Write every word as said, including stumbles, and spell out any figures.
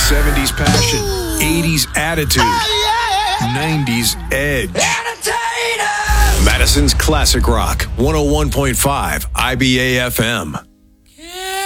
seventies passion, eighties attitude, nineties edge. Madison's Classic Rock, one oh one point five I B A F M.